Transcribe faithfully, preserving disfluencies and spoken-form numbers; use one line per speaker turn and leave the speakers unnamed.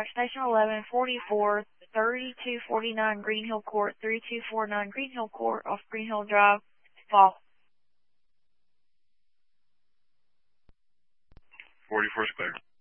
Dispatch Station eleven forty-four, thirty-two forty-nine Green Hill Court, thirty-two forty-nine Green Hill Court off Green Hill Drive, Fall.
forty-four is clear.